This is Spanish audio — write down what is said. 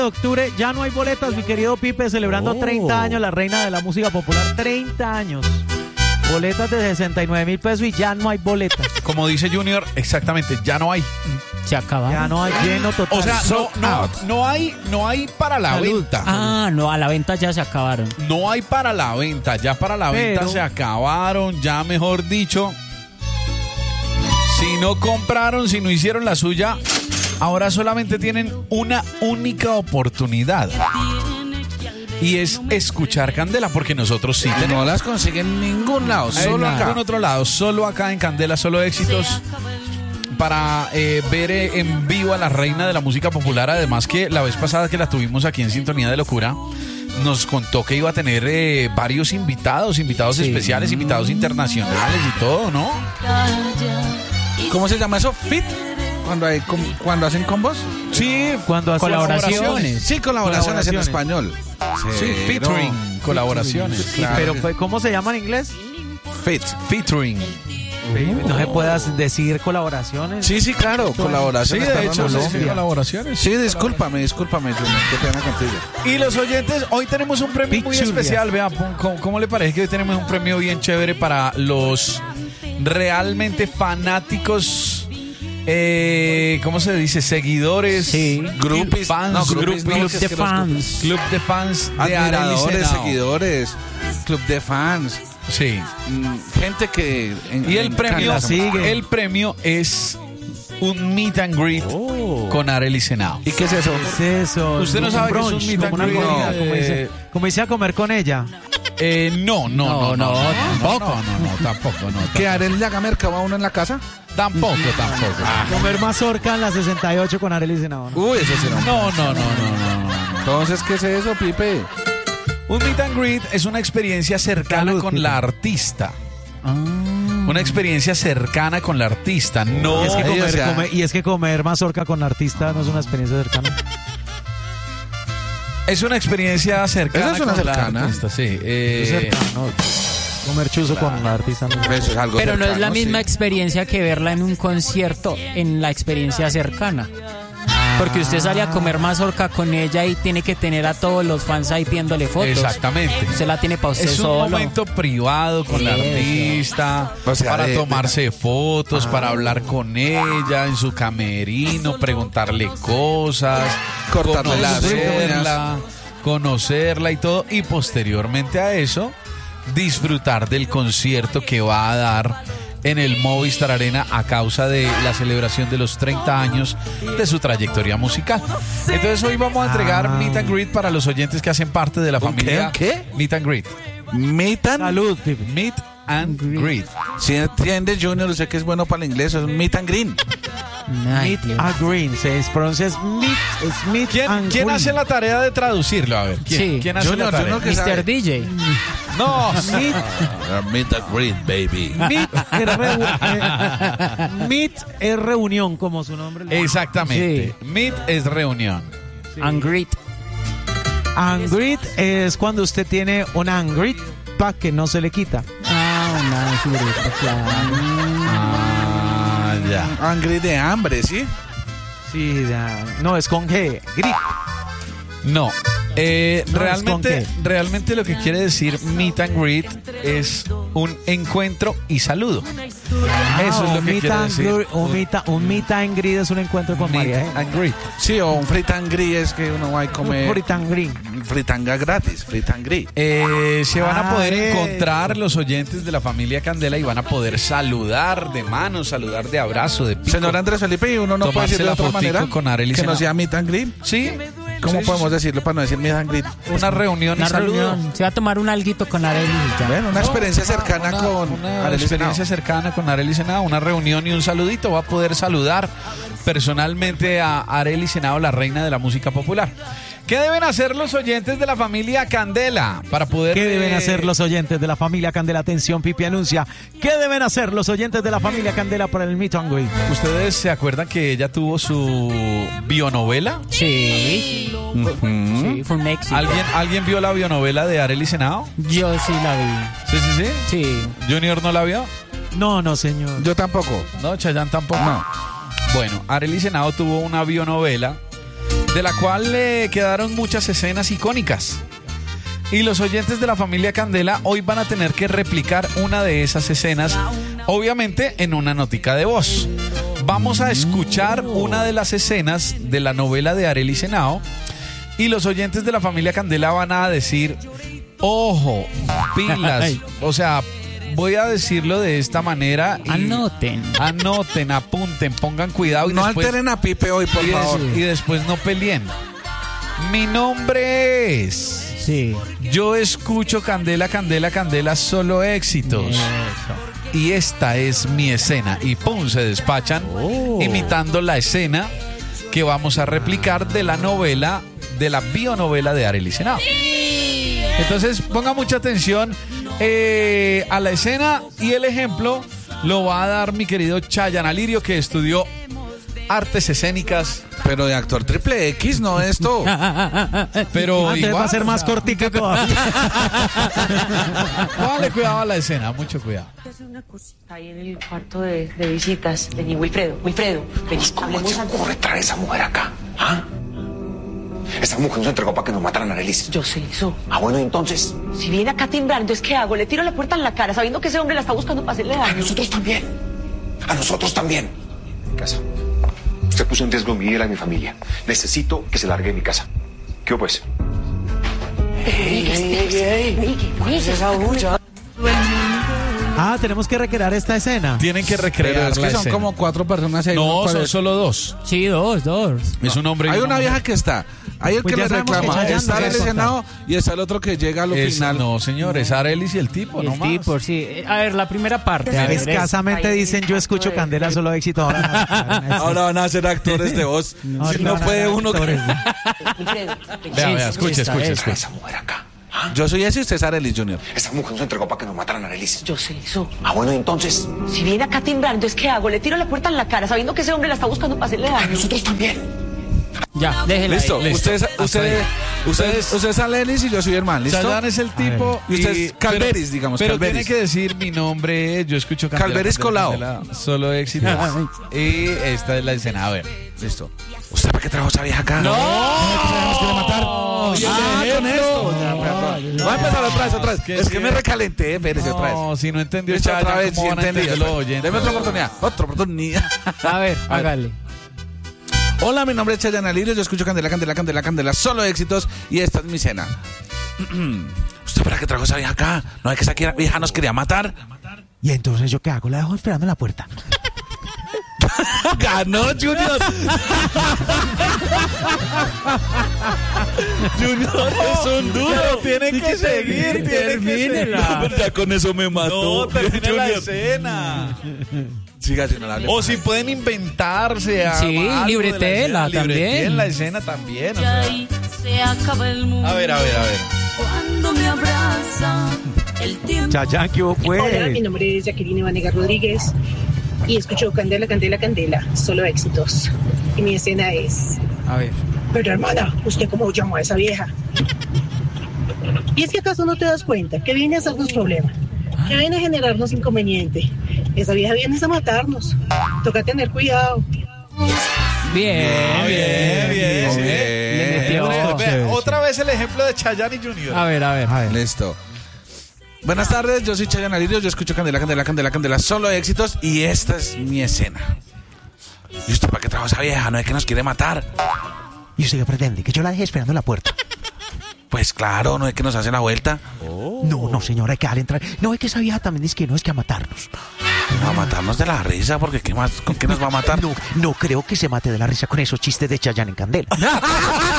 de octubre ya no hay boletas, mi querido Pipe, celebrando 30 años, la reina de la música popular, 30 años. Boletas de 69,000 pesos y ya no hay boletas. Como dice Junior, exactamente, ya no hay. Se acabaron. Ya no hay lleno total. O sea, no hay para la venta. No, a la venta ya se acabaron. No hay para la venta, ya para la venta se acabaron, ya mejor dicho. Si no compraron, si no hicieron la suya, ahora solamente tienen una única oportunidad. Y es escuchar Candela, porque nosotros sí tenemos. No las consiguen en ningún lado, solo acá. En otro lado, solo acá en Candela, solo éxitos. Para ver en vivo a la reina de la música popular. Además que la vez pasada que la tuvimos aquí en Sintonía de Locura, nos contó que iba a tener varios invitados especiales, invitados internacionales y todo, ¿no? ¿Cómo se llama eso? ¿Fit? ¿Cuando hacen combos? Sí, cuando hacen colaboraciones. Sí, colaboraciones en español. Sí, featuring, colaboraciones. Claro. Pero ¿cómo se llama en inglés? Featuring. No se puedas decir colaboraciones. Sí, claro, colaboraciones. Sí, de hecho, sí, colaboraciones. Sí, discúlpame, Junior, qué pena contigo. Y los oyentes, hoy tenemos un premio muy especial. Vea, ¿cómo le parece que hoy tenemos un premio bien chévere para los realmente fanáticos? ¿Cómo se dice? Seguidores, groupies, fans, club de fans, de admiradores, seguidores, club de fans. Sí. Gente que y el premio es un meet and greet con Arely Senao. ¿Y qué es eso? ¿Qué es eso? ¿Usted no sabe qué es un meet and greet? Como dice a comer con ella. No, tampoco. ¿Que Arely le haga mercado a uno en la casa? Tampoco. Comer mazorca en la 68 con Arely Senao. Uy, eso sí No. Entonces, ¿qué es eso, Pipe? Un meet and greet es una experiencia cercana con la artista. Una experiencia cercana con la artista. No. Y es que comer mazorca con la artista no es una experiencia cercana. Es una experiencia cercana con la artista, sí. Comer chuzo con la artista. Eso es algo pero cercano, no es la misma experiencia que verla en un concierto, en la experiencia cercana. Porque usted sale a comer mazorca con ella y tiene que tener a todos los fans ahí pidiéndole fotos. Exactamente. Usted la tiene para usted solo. Es un momento privado con la artista, para tomarse fotos, para hablar con ella en su camerino, preguntarle cosas, conocerla y todo. Y posteriormente a eso, disfrutar del concierto que va a dar en el Movistar Arena a causa de la celebración de los 30 años de su trayectoria musical. Entonces hoy vamos a entregar Meet and Greet para los oyentes que hacen parte de la familia. ¿Qué? Meet and Greet. Salud, Meet and Greet. Si entiende, Junior, usted que es bueno para el inglés, es un meet and green. Meet and green, se pronuncia ¿Quién hace la tarea de traducirlo? A ver, ¿quién hace la tarea? Mr. DJ. No, meet and greet, baby. Meet es reunión, como su nombre. Exactamente. Sí. Meet es reunión. Sí. And greet. And greet es cuando usted tiene un and greet pa' que no se le quita. Ya. Angry de hambre, ¿sí? Sí, no, es con G. Grip. No. Realmente lo que quiere decir meet and greet es un encuentro y saludo. Eso es lo que quiere decir. Un meet and greet es un encuentro con María. Meet and greet. Sí, o un frit and greet es que uno va a comer. Un frit and greet. Fritanga gratis, frit and greet. Se van a poder encontrar los oyentes de la familia Candela y van a poder saludar de mano, saludar de abrazo, de pico. Señor Andrés Felipe, ¿y uno no puede decirlo de otra manera? Con Arely que no sea meet and greet. Sí. ¿Cómo podemos decirlo para no decir meet and greet? Una reunión y saludo. Se va a tomar un alguito con Arely. Bueno, una experiencia cercana con Arely Senao, una reunión y un saludito. Va a poder saludar personalmente a Arely Senao, la reina de la música popular. ¿Qué deben hacer los oyentes de la familia Candela para poder... ¿Qué deben hacer los oyentes de la familia Candela? Atención, Pipi anuncia. ¿Qué deben hacer los oyentes de la familia Candela para el Meet and Greet? ¿Ustedes se acuerdan que ella tuvo su bionovela? Sí. Sí, fue un éxito. ¿Alguien vio la bionovela de Arely Senao? Yo sí la vi. ¿Sí? Sí. ¿Junior no la vio? No, señor. Yo tampoco. No, Chayanne tampoco. No. Bueno, Arely Senao tuvo una bionovela de la cual quedaron muchas escenas icónicas. Y los oyentes de la familia Candela hoy van a tener que replicar una de esas escenas, obviamente en una notica de voz. Vamos a escuchar una de las escenas de la novela de Arelis Henao y los oyentes de la familia Candela van a decir, ojo, pilas, o sea, voy a decirlo de esta manera. Y anoten, apunten, pongan cuidado. Y no después, alteren a Pipe hoy, por favor. Y después no peleen. Mi nombre es... Sí. Yo escucho Candela, Candela, Candela, solo éxitos. Eso. Y esta es mi escena. Y pum, se despachan imitando la escena que vamos a replicar de la novela, de la bionovela de Arelis Henao. Entonces, ponga mucha atención a la escena y el ejemplo lo va a dar mi querido Chayanne Alirio, que estudió artes escénicas. Pero de actor triple X, no esto. Pero Entonces igual, va a ser más cortica todavía. Póngale cuidado a la escena, mucho cuidado. Hacer una cosita ahí en el cuarto de visitas. Vení, Wilfredo, vení, ¿Cómo hablemos se antes. ocurre traer esa mujer acá? ¿Ah? Esa mujer nos entregó para que nos mataran a Arelis. Yo sé eso. Ah, bueno, ¿y entonces? Si viene acá timbrando, ¿es qué hago? Le tiro la puerta en la cara sabiendo que ese hombre la está buscando para hacerle A daño. nosotros también. A nosotros también. Casa. Usted puso en riesgo mi vida y mi familia. Necesito que se largue de mi casa. ¿Qué hubo, pues? Tenemos que recrear esta escena. Tienen que Pero recrear es la que son escena. como 4 personas ahí. No, ¿Cuál son es? solo 2. Sí, dos. Es un hombre y Hay una mujer. vieja que está. Hay el Pues que ya le sabemos que reclama. Chayanne Está nos va a Arelis Henao y está el otro que llega a lo final. No, señor, es Arelis y el tipo, El no más. tipo, sí. A ver, la primera parte. A ver, Escasamente dicen yo escucho Candela, solo éxito. Ahora van a ser actores de voz. Si no puede uno. Wilfredo, vení. Vea, escuche. Esa mujer acá. ¿Ah? Yo soy ese y usted es Arelis Junior. Esa mujer nos entregó para que nos mataran a Arelis. Yo sé eso. Ah, bueno, ¿y entonces? Si viene acá timbrando, ¿es qué hago? Le tiro la puerta en la cara sabiendo que ese hombre la está buscando para hacerle A daño. nosotros también. Ya, déjela Listo. ahí. Usted es Arelis y yo soy hermano. ¿Listo? Chayanne es el tipo. Y usted es Calveris, digamos, Pero Calveris. tiene que decir mi nombre, yo escucho Candela. Calveris Candela, Colao. Candela, solo éxitos. Y esta es la escena. A ver. Listo. ¿Usted para qué trajo esa vieja acá? ¡No! ¿Nos quiere matar? Con esto. Va a empezar otra vez. Es que me recalenté, espérese otra vez. No, si no entendió Listo, Chayanne, otra vez, ¿cómo sí van a entendí. entenderlo, oyentes? Deme otra oportunidad. A ver, hágale. Hola, mi nombre es Chayanne Alirio, yo escucho Candela, Candela, Candela, Candela, solo éxitos y esta es mi cena. ¿Usted para qué trajo esa vieja acá? ¿No es que esa vieja nos quería matar? Y entonces yo qué hago, la dejo esperando en la puerta. ¡Ganó, Junior! Junior es un duro. Tiene que seguir, Termínela. Ya con eso me mató. No, termine la Junior. escena. Siga, si no la hable. O si pueden inventarse Sí, algo de libretela la escena, también. libreteen la escena también. O Y sea. ahí se acaba el mundo. A ver. Cuando me abrazan, el tiempo. Chayanne, ¿qué hubo, Hola, mi pues? nombre es Jacqueline Vanega Rodríguez y escucho Candela, Candela, Candela, solo éxitos. Y mi escena es, A ver. pero hermana, ¿usted cómo llamó a esa vieja? ¿Y es que acaso no te das cuenta que viene a hacernos problemas? Que viene a generarnos inconveniente. Esa vieja viene a matarnos. Toca tener cuidado. Bien. Bien. Le metió. Vea, otra vez el ejemplo de Chayanne y Junior. A ver. Listo. Buenas tardes, yo soy Chayanne Alirio, yo escucho Candela, Candela, Candela, Candela, solo éxitos y esta es mi escena. ¿Y usted para qué trajo esa vieja? ¿No es que nos quiere matar? ¿Y usted qué pretende? ¿Que yo la deje esperando en la puerta? Pues claro, ¿no es que nos hace la vuelta? No, señora, hay que dejarle entrar. No, es que esa vieja también es que no, es que a matarnos. A matarnos de la risa, porque ¿qué más? ¿Con qué nos va a matar? No creo que se mate de la risa con esos chistes de Chayanne en Candela.